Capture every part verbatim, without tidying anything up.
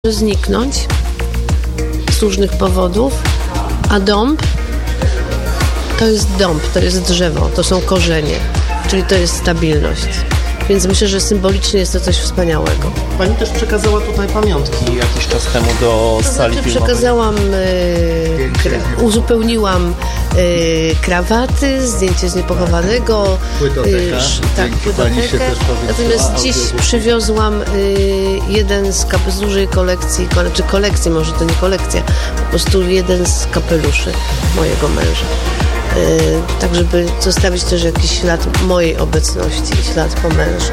zniknąć z różnych powodów, a dąb to jest dąb, to jest drzewo, to są korzenie, czyli to jest stabilność. Więc myślę, że symbolicznie jest to coś wspaniałego. Pani też przekazała tutaj pamiątki jakiś czas temu do to sali znaczy, filmowej. Przekazałam, e, kra- uzupełniłam e, krawaty, zdjęcie z niepochowanego. Płytoteka. E, sz- tak, Dzięki pani się płytotekę. też powiększyła Natomiast dziś audiobook. przywiozłam e, jeden z, kap- z dużej kolekcji, kole- czy kolekcji, może to nie kolekcja, po prostu jeden z kapeluszy mojego męża. E, tak, żeby zostawić też jakiś ślad mojej obecności, ślad po mężu.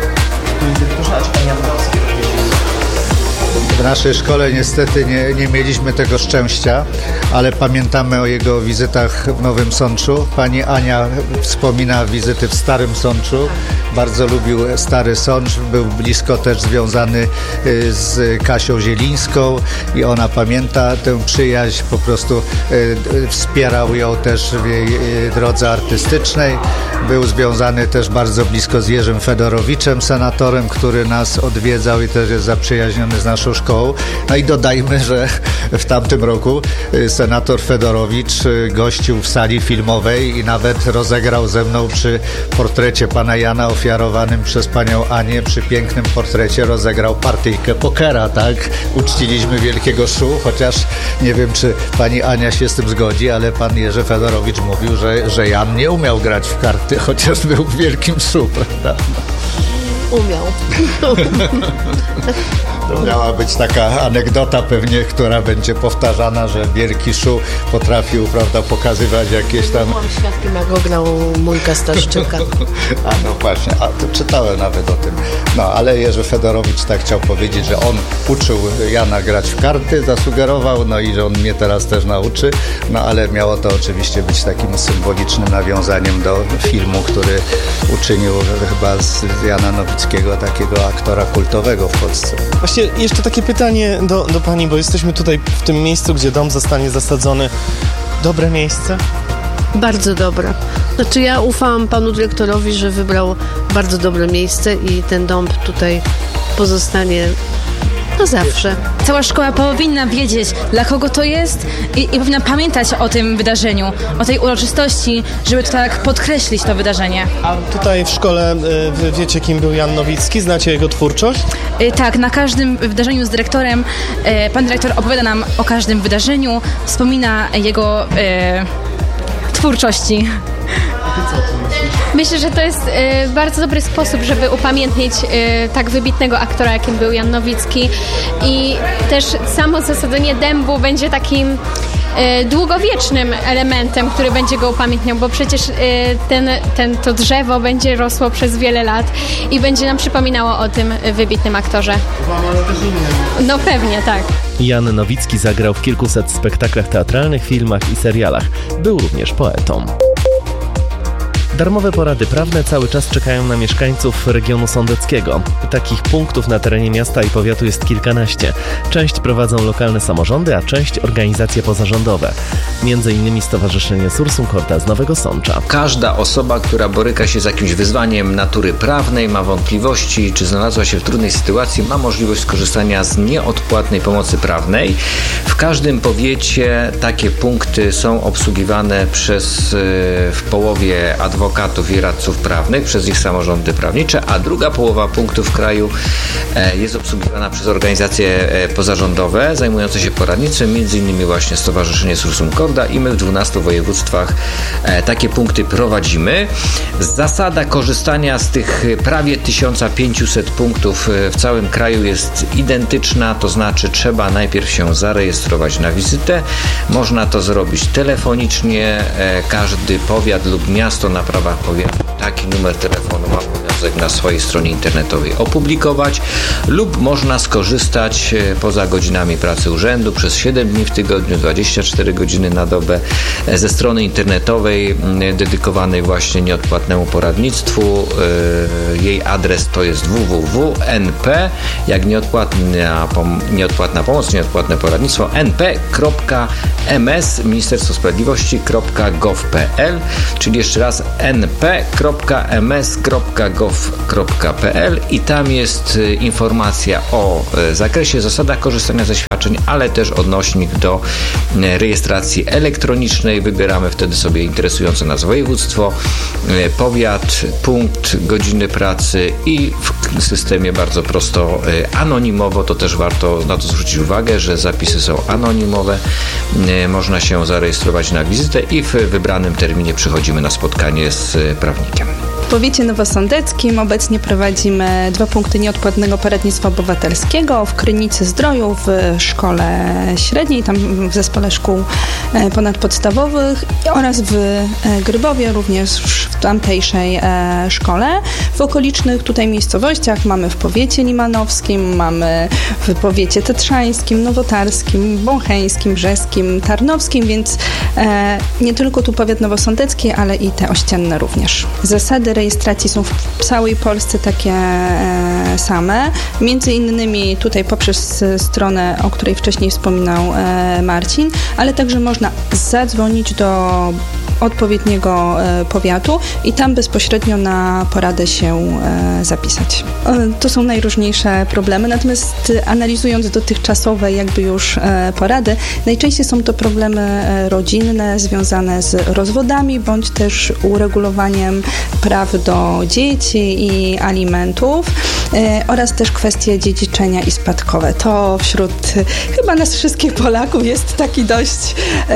W naszej szkole niestety nie, nie mieliśmy tego szczęścia, ale pamiętamy o jego wizytach w Nowym Sączu. Pani Ania wspomina wizyty w Starym Sączu. Bardzo lubił Stary Sącz, był blisko też związany y, z Kasią Zielińską i ona pamięta tę przyjaźń, po prostu y, y, wspierał ją też w jej y, drodze artystycznej. Był związany też bardzo blisko z Jerzym Fedorowiczem, senatorem, który nas odwiedzał i też jest zaprzyjaźniony z naszą szkołą. No i dodajmy, że w tamtym roku y, senator Fedorowicz y, gościł w sali filmowej i nawet rozegrał ze mną przy portrecie pana Jana ofiarowanym przez panią Anię, przy pięknym portrecie rozegrał partyjkę pokera, tak? Uczciliśmy wielkiego szu, chociaż nie wiem, czy pani Ania się z tym zgodzi, ale pan Jerzy Fedorowicz mówił, że, że Jan nie umiał grać w karty, chociaż był w wielkim szu, prawda? Umiał. To miała być taka anegdota pewnie, która będzie powtarzana, że wielki szu potrafił, prawda, pokazywać jakieś tam... Byłam świadkiem, jak go grał Mójka Staszczyka. A no właśnie, a to czytałem nawet o tym. No, ale Jerzy Fedorowicz tak chciał powiedzieć, że on uczył Jana grać w karty, zasugerował, no i że on mnie teraz też nauczy, no ale miało to oczywiście być takim symbolicznym nawiązaniem do filmu, który uczynił chyba z Jana Nowickiego takiego aktora kultowego w Polsce. Właśnie jeszcze takie pytanie do, do pani, bo jesteśmy tutaj w tym miejscu, gdzie dom zostanie zasadzony. Dobre miejsce? Bardzo dobra. Znaczy ja ufałam panu dyrektorowi, że wybrał bardzo dobre miejsce i ten dąb tutaj pozostanie na zawsze. Cała szkoła powinna wiedzieć, dla kogo to jest i, i powinna pamiętać o tym wydarzeniu, o tej uroczystości, żeby to tak podkreślić to wydarzenie. A tutaj w szkole y, wy wiecie, kim był Jan Nowicki? Znacie jego twórczość? Y, tak, na każdym wydarzeniu z dyrektorem y, pan dyrektor opowiada nam o każdym wydarzeniu, wspomina jego y, twórczości. Myślę, że to jest y, bardzo dobry sposób, żeby upamiętnić y, tak wybitnego aktora, jakim był Jan Nowicki, i też samo zasadzenie dębu będzie takim y, długowiecznym elementem, który będzie go upamiętniał, bo przecież y, ten, ten, to drzewo będzie rosło przez wiele lat i będzie nam przypominało o tym wybitnym aktorze. No pewnie, tak. Jan Nowicki zagrał w kilkuset spektaklach teatralnych, filmach i serialach. Był również poetą. Darmowe porady prawne cały czas czekają na mieszkańców regionu sądeckiego. Takich punktów na terenie miasta i powiatu jest kilkanaście. Część prowadzą lokalne samorządy, a część organizacje pozarządowe. Między innymi Stowarzyszenie Sursum Corda z Nowego Sącza. Każda osoba, która boryka się z jakimś wyzwaniem natury prawnej, ma wątpliwości, czy znalazła się w trudnej sytuacji, ma możliwość skorzystania z nieodpłatnej pomocy prawnej. W każdym powiecie takie punkty są obsługiwane przez w połowie adwokatów i radców prawnych, przez ich samorządy prawnicze, a druga połowa punktów w kraju jest obsługiwana przez organizacje pozarządowe zajmujące się poradnictwem, między innymi właśnie Stowarzyszenie Sursum Corda, i my w dwunastu województwach takie punkty prowadzimy. Zasada korzystania z tych prawie tysiąc pięćset punktów w całym kraju jest identyczna, to znaczy trzeba najpierw się zarejestrować na wizytę. Można to zrobić telefonicznie, każdy powiat lub miasto na prawach powiatu taki numer telefonu ma obowiązek na swojej stronie internetowej opublikować, lub można skorzystać poza godzinami pracy urzędu przez siedem dni w tygodniu, dwadzieścia cztery godziny na dobę ze strony internetowej dedykowanej właśnie nieodpłatnemu poradnictwu. Jej adres to jest w w w kropka n p, jak nieodpłatna, nieodpłatna pomoc, nieodpłatne poradnictwo, n p kropka m s ministerstwo sprawiedliwości kropka gov kropka p l, czyli jeszcze raz n p kropka m s kropka gov gov kropka p l i tam jest informacja o zakresie, zasadach korzystania ze świadczeń, ale też odnośnik do rejestracji elektronicznej. Wybieramy wtedy sobie interesujące nas województwo, powiat, punkt, godziny pracy i w systemie bardzo prosto anonimowo, to też warto na to zwrócić uwagę, że zapisy są anonimowe. Można się zarejestrować na wizytę i w wybranym terminie przychodzimy na spotkanie z prawnikiem. W powiecie nowosądeckim obecnie prowadzimy dwa punkty nieodpłatnego poradnictwa obywatelskiego w Krynicy Zdroju, w szkole średniej, tam w zespole szkół ponadpodstawowych oraz w Grybowie, również w tamtejszej szkole. W okolicznych tutaj miejscowościach mamy w powiecie limanowskim, mamy w powiecie tatrzańskim, nowotarskim, wącheńskim, brzeskim, tarnowskim, więc nie tylko tu powiat nowosądecki, ale i te ościenne również. Zasady rejestracji są w całej Polsce takie e, same. Między innymi tutaj poprzez stronę, o której wcześniej wspominał e, Marcin, ale także można zadzwonić do odpowiedniego e, powiatu i tam bezpośrednio na poradę się e, zapisać. E, to są najróżniejsze problemy, natomiast analizując dotychczasowe jakby już e, porady, najczęściej są to problemy e, rodzinne związane z rozwodami bądź też uregulowaniem praw do dzieci i alimentów e, oraz też kwestie dziedziczenia i spadkowe. To wśród e, chyba nas wszystkich Polaków jest taki dość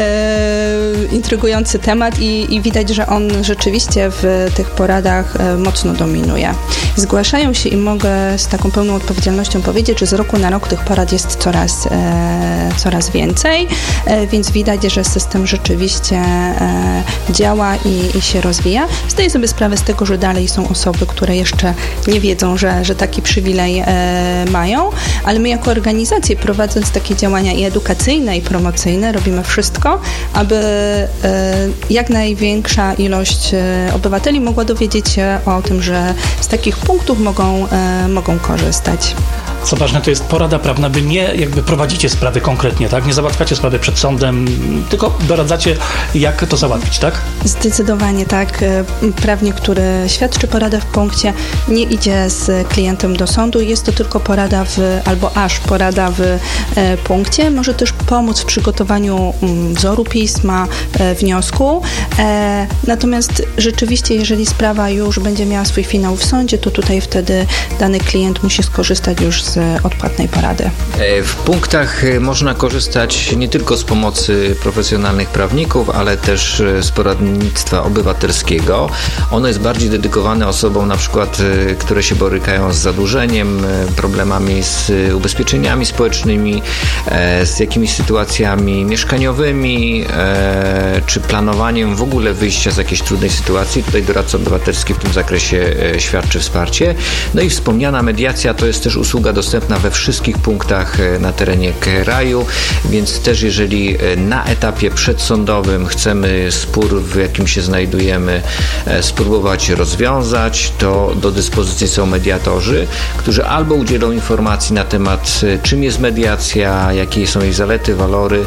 e, intrygujący temat i, i widać, że on rzeczywiście w tych poradach e, mocno dominuje. Zgłaszają się i mogę z taką pełną odpowiedzialnością powiedzieć, że z roku na rok tych porad jest coraz, e, coraz więcej, e, więc widać, że system rzeczywiście e, działa i, i się rozwija. Zdaję sobie sprawę z tego, że dalej są osoby, które jeszcze nie wiedzą, że, że taki przywilej e, mają, ale my jako organizacje, prowadząc takie działania i edukacyjne, i promocyjne, robimy wszystko, aby e, jak największa ilość e, obywateli mogła dowiedzieć się o tym, że z takich punktów mogą, e, mogą korzystać. Co ważne, to jest porada prawna. Wy nie jakby prowadzicie sprawy konkretnie, tak? Nie załatwiacie sprawy przed sądem, tylko doradzacie, jak to załatwić, tak? Zdecydowanie tak. Prawnik, który świadczy poradę w punkcie, nie idzie z klientem do sądu. Jest to tylko porada w, albo aż porada w e, punkcie. Może też pomóc w przygotowaniu m, wzoru pisma, e, wniosku. E, natomiast rzeczywiście, jeżeli sprawa już będzie miała swój finał w sądzie, to tutaj wtedy dany klient musi skorzystać już z odpłatnej porady. W punktach można korzystać nie tylko z pomocy profesjonalnych prawników, ale też z poradnictwa obywatelskiego. Ono jest bardziej dedykowane osobom na przykład, które się borykają z zadłużeniem, problemami z ubezpieczeniami społecznymi, z jakimiś sytuacjami mieszkaniowymi, czy planowaniem w ogóle wyjścia z jakiejś trudnej sytuacji. Tutaj doradca obywatelski w tym zakresie świadczy wsparcie. No i wspomniana mediacja to jest też usługa dostępna we wszystkich punktach na terenie kraju, więc też jeżeli na etapie przedsądowym chcemy spór, w jakim się znajdujemy, spróbować rozwiązać, to do dyspozycji są mediatorzy, którzy albo udzielą informacji na temat, czym jest mediacja, jakie są jej zalety, walory,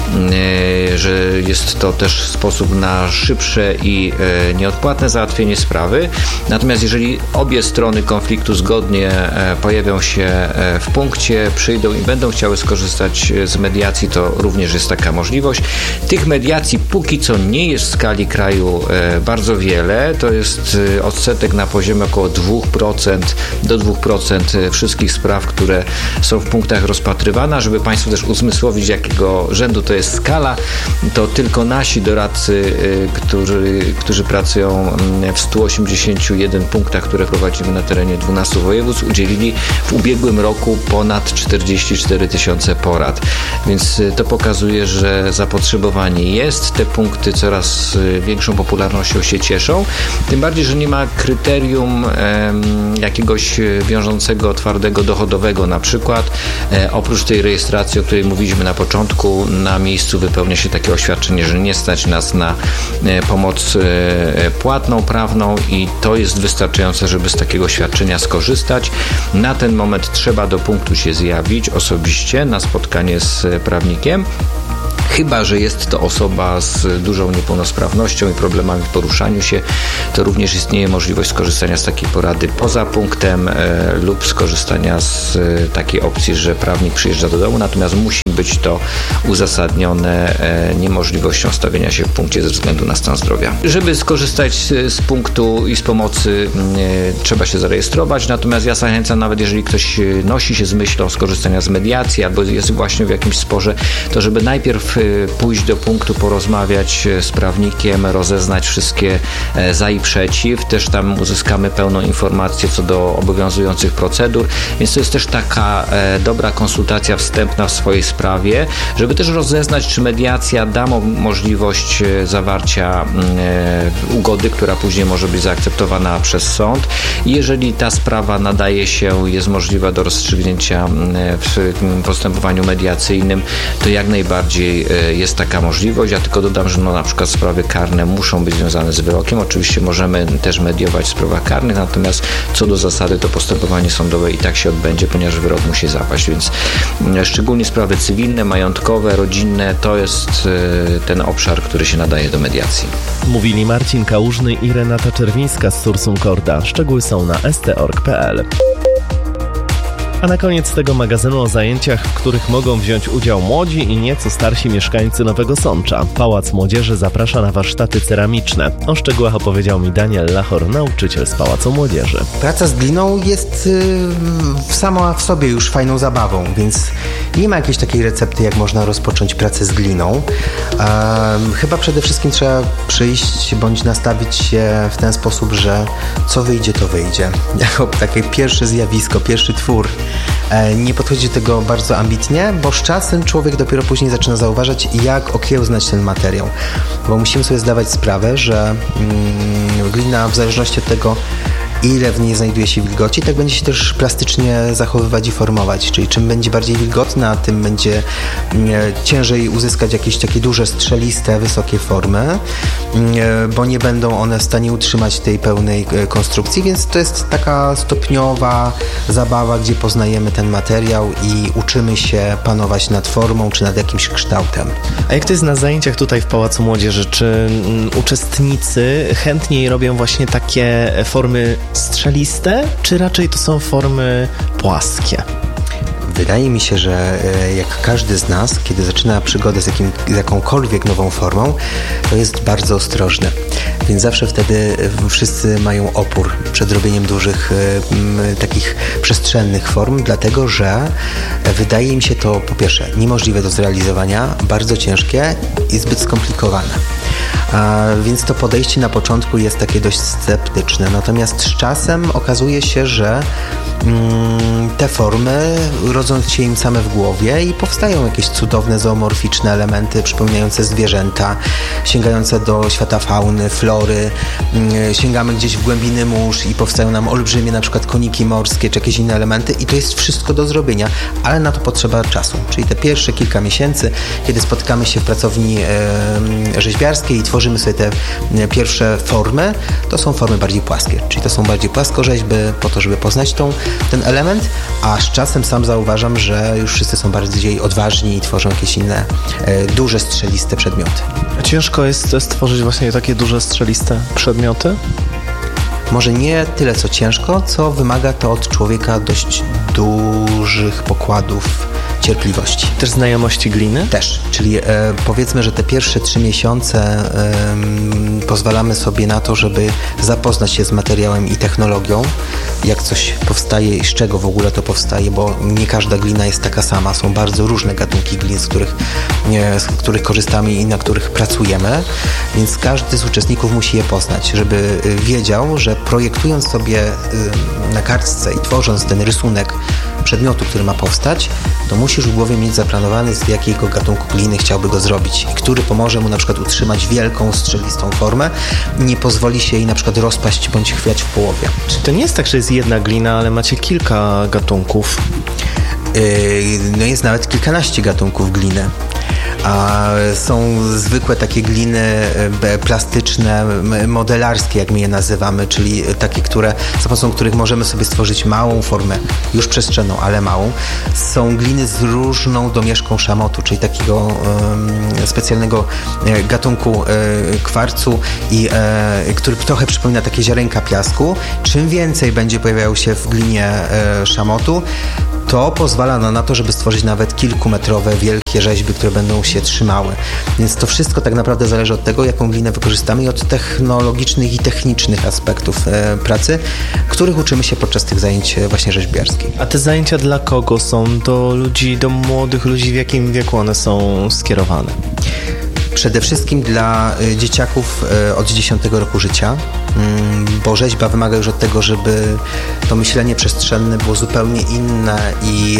że jest to też sposób na szybsze i nieodpłatne załatwienie sprawy. Natomiast jeżeli obie strony konfliktu zgodnie pojawią się w punkcie, przyjdą i będą chciały skorzystać z mediacji, to również jest taka możliwość. Tych mediacji póki co nie jest w skali kraju bardzo wiele. To jest odsetek na poziomie około dwa procent do dwóch procent wszystkich spraw, które są w punktach rozpatrywane. Żeby Państwu też uzmysłowić, jakiego rzędu to jest skala, to tylko nasi doradcy, którzy, którzy pracują w stu osiemdziesięciu jeden punktach, które prowadzimy na terenie dwunastu województw, udzielili w ubiegłym roku ponad czterdzieści cztery tysiące porad. Więc to pokazuje, że zapotrzebowanie jest. Te punkty coraz większą popularnością się cieszą. Tym bardziej, że nie ma kryterium e, jakiegoś wiążącego, twardego, dochodowego na przykład. E, oprócz tej rejestracji, o której mówiliśmy na początku, na miejscu wypełnia się takie oświadczenie, że nie stać nas na e, pomoc e, płatną, prawną i to jest wystarczające, żeby z takiego świadczenia skorzystać. Na ten moment trzeba do punktu się zjawić osobiście na spotkanie z prawnikiem. Chyba że jest to osoba z dużą niepełnosprawnością i problemami w poruszaniu się, to również istnieje możliwość skorzystania z takiej porady poza punktem e, lub skorzystania z e, takiej opcji, że prawnik przyjeżdża do domu, natomiast musi być to uzasadnione e, niemożliwością stawienia się w punkcie ze względu na stan zdrowia. Żeby skorzystać z, z punktu i z pomocy e, trzeba się zarejestrować, natomiast ja zachęcam, nawet jeżeli ktoś nosi się z myślą skorzystania z mediacji albo jest właśnie w jakimś sporze, to żeby najpierw pójść do punktu, porozmawiać z prawnikiem, rozeznać wszystkie za i przeciw. Też tam uzyskamy pełną informację co do obowiązujących procedur, więc to jest też taka e, dobra konsultacja wstępna w swojej sprawie, żeby też rozeznać, czy mediacja da mo- możliwość zawarcia e, ugody, która później może być zaakceptowana przez sąd. I jeżeli ta sprawa nadaje się, jest możliwa do rozstrzygnięcia w postępowaniu mediacyjnym, to jak najbardziej jest taka możliwość. Ja tylko dodam, że no, na przykład sprawy karne muszą być związane z wyrokiem. Oczywiście możemy też mediować w sprawach karnych, natomiast co do zasady to postępowanie sądowe i tak się odbędzie, ponieważ wyrok musi zapaść, więc szczególnie sprawy cywilne, majątkowe, rodzinne to jest ten obszar, który się nadaje do mediacji. Mówili Marcin Kałużny i Renata Czerwińska z Sursum Corda. Szczegóły są na s t kropka org kropka p l. A na koniec tego magazynu o zajęciach, w których mogą wziąć udział młodzi i nieco starsi mieszkańcy Nowego Sącza. Pałac Młodzieży zaprasza na warsztaty ceramiczne. O szczegółach opowiedział mi Daniel Lachor, nauczyciel z Pałacu Młodzieży. Praca z gliną jest yy, sama w sobie już fajną zabawą, więc nie ma jakiejś takiej recepty, jak można rozpocząć pracę z gliną. Yy, chyba przede wszystkim trzeba przyjść bądź nastawić się w ten sposób, że co wyjdzie, to wyjdzie. Jako takie pierwsze zjawisko, pierwszy twór. Nie podchodzi do tego bardzo ambitnie, bo z czasem człowiek dopiero później zaczyna zauważać, jak okiełznać ten materiał. Bo musimy sobie zdawać sprawę, że mm, glina w zależności od tego, ile w niej znajduje się wilgoci, tak będzie się też plastycznie zachowywać i formować. Czyli czym będzie bardziej wilgotna, tym będzie ciężej uzyskać jakieś takie duże, strzeliste, wysokie formy, bo nie będą one w stanie utrzymać tej pełnej konstrukcji, więc to jest taka stopniowa zabawa, gdzie poznajemy ten materiał i uczymy się panować nad formą czy nad jakimś kształtem. A jak to jest na zajęciach tutaj w Pałacu Młodzieży? Czy uczestnicy chętniej robią właśnie takie formy strzeliste, czy raczej to są formy płaskie? Wydaje mi się, że jak każdy z nas, kiedy zaczyna przygodę z, jakim, z jakąkolwiek nową formą, to jest bardzo ostrożny. Więc zawsze wtedy wszyscy mają opór przed robieniem dużych, m, takich przestrzennych form, dlatego że wydaje im się to po pierwsze niemożliwe do zrealizowania, bardzo ciężkie i zbyt skomplikowane. A więc to podejście na początku jest takie dość sceptyczne. Natomiast z czasem okazuje się, że mm, te formy rodzą się im same w głowie i powstają jakieś cudowne, zoomorficzne elementy przypominające zwierzęta, sięgające do świata fauny, flory. Mm, sięgamy gdzieś w głębiny mórz i powstają nam olbrzymie na przykład koniki morskie czy jakieś inne elementy i to jest wszystko do zrobienia, ale na to potrzeba czasu. Czyli te pierwsze kilka miesięcy, kiedy spotykamy się w pracowni e, rzeźbiarskiej i tworzymy sobie te pierwsze formy, to są formy bardziej płaskie, czyli to są bardziej płaskorzeźby po to, żeby poznać tą, ten element, a z czasem sam zauważam, że już wszyscy są bardziej odważni i tworzą jakieś inne e, duże, strzeliste przedmioty. A ciężko jest stworzyć właśnie takie duże, strzeliste przedmioty? Może nie tyle co ciężko, co wymaga to od człowieka dość dużych pokładów cierpliwości. Też znajomości gliny? Też, czyli e, powiedzmy, że te pierwsze trzy miesiące e, pozwalamy sobie na to, żeby zapoznać się z materiałem i technologią, jak coś powstaje i z czego w ogóle to powstaje, bo nie każda glina jest taka sama. Są bardzo różne gatunki glin, z których, nie, z których korzystamy i na których pracujemy, więc każdy z uczestników musi je poznać, żeby wiedział, że projektując sobie na kartce i tworząc ten rysunek przedmiotu, który ma powstać, to musisz w głowie mieć zaplanowany, z jakiego gatunku gliny chciałby go zrobić i który pomoże mu na przykład utrzymać wielką, strzelistą formę, nie pozwoli się jej na przykład rozpaść bądź chwiać w połowie. Czy to nie jest tak, że jest jedna glina, ale macie kilka gatunków? Yy, no jest nawet kilkanaście gatunków gliny. A są zwykłe takie gliny plastyczne, modelarskie, jak my je nazywamy, czyli takie, które, za pomocą których możemy sobie stworzyć małą formę, już przestrzenną, ale małą. Są gliny z różną domieszką szamotu, czyli takiego um, specjalnego gatunku e, kwarcu, i, e, który trochę przypomina takie ziarenka piasku. Czym więcej będzie pojawiało się w glinie e, szamotu, to pozwala no, na to, żeby stworzyć nawet kilkumetrowe, wielkie rzeźby, które będą się trzymały. Więc to wszystko tak naprawdę zależy od tego, jaką glinę wykorzystamy, i od technologicznych i technicznych aspektów e, pracy, których uczymy się podczas tych zajęć właśnie rzeźbiarskich. A te zajęcia dla kogo są? Do ludzi, do młodych ludzi? W jakim wieku one są skierowane? Przede wszystkim dla dzieciaków od dziesiątego roku życia, bo rzeźba wymaga już od tego, żeby to myślenie przestrzenne było zupełnie inne i,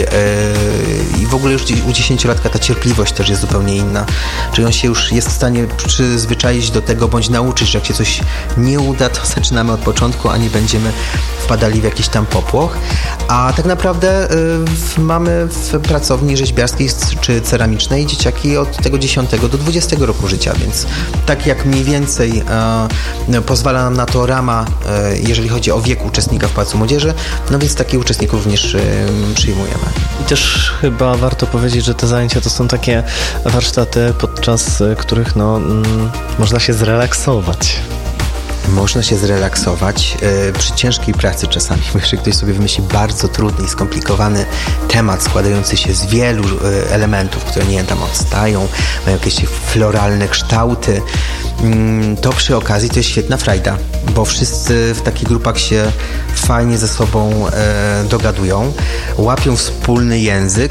i w ogóle już u dziesięciolatka ta cierpliwość też jest zupełnie inna. Czyli on się już jest w stanie przyzwyczaić do tego, bądź nauczyć, że jak się coś nie uda, to zaczynamy od początku, a nie będziemy wpadali w jakiś tam popłoch. A tak naprawdę y, mamy w pracowni rzeźbiarskiej czy ceramicznej dzieciaki od tego dziesiątego do dwudziestego roku życia, więc tak jak mniej więcej y, pozwala nam na to rama, y, jeżeli chodzi o wiek uczestnika w Pałacu Młodzieży, no więc takich uczestników również y, przyjmujemy. I też chyba warto powiedzieć, że te zajęcia to są takie warsztaty, podczas których no, mm, można się zrelaksować. Można się zrelaksować yy, przy ciężkiej pracy czasami, bo jeżeli ktoś sobie wymyśli bardzo trudny i skomplikowany temat składający się z wielu yy, elementów, które nie wiem, tam odstają, mają jakieś floralne kształty, yy, to przy okazji to jest świetna frajda, bo wszyscy w takich grupach się fajnie ze sobą yy, dogadują, łapią wspólny język.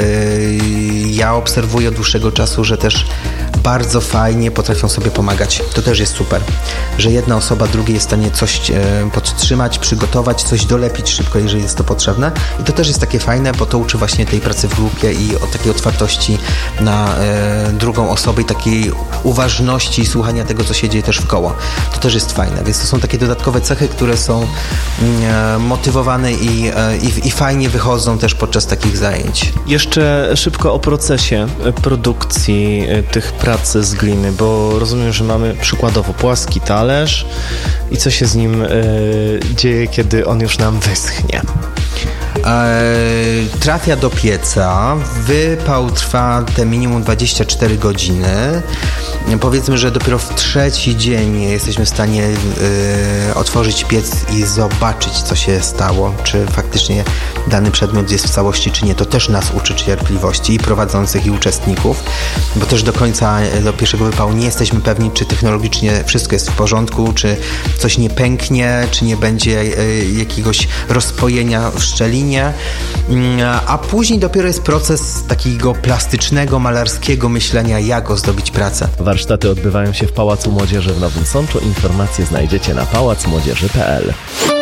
Yy, ja obserwuję od dłuższego czasu, że też bardzo fajnie potrafią sobie pomagać. To też jest super, że jedna osoba drugiej jest w stanie coś e, podtrzymać, przygotować, coś dolepić szybko, jeżeli jest to potrzebne. I to też jest takie fajne, bo to uczy właśnie tej pracy w grupie i o takiej otwartości na e, drugą osobę i takiej uważności i słuchania tego, co się dzieje też wkoło. To też jest fajne, więc to są takie dodatkowe cechy, które są e, motywowane i, e, i, i fajnie wychodzą też podczas takich zajęć. Jeszcze szybko o procesie produkcji tych pracy z gliny, bo rozumiem, że mamy przykładowo płaski talerz i co się z nim y, dzieje, kiedy on już nam wyschnie? Eee, trafia do pieca, wypał trwa te minimum dwadzieścia cztery godziny. Powiedzmy, że dopiero w trzeci dzień jesteśmy w stanie e, otworzyć piec i zobaczyć, co się stało, czy faktycznie dany przedmiot jest w całości, czy nie. To też nas uczy cierpliwości i prowadzących, i uczestników, bo też do końca, do pierwszego wypału nie jesteśmy pewni, czy technologicznie wszystko jest w porządku, czy coś nie pęknie, czy nie będzie e, jakiegoś rozpojenia w szczelinie, a później dopiero jest proces takiego plastycznego, malarskiego myślenia, jak ozdobić pracę. Warsztaty odbywają się w Pałacu Młodzieży w Nowym Sączu. Informacje znajdziecie na pałac młodzieży kropka p l.